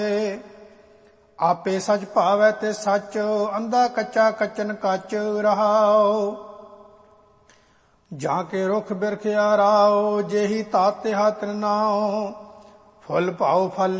ਆਪੇ ਸਚ ਭਾਵੈ ਤੇ ਸੱਚ, ਅੰਧਾ ਕੱਚਾ ਕਚਨ ਕੱਚ ਰਹਾਉ। ਜਾਂ ਕੇ ਰੁਖ ਬਿਰਖ ਆਰਾਉ, ਜੇਹੀ ਤਾਤੇ ਹੱਥ ਨਾਉ। ਫੁੱਲ ਭਾਉ ਫਲ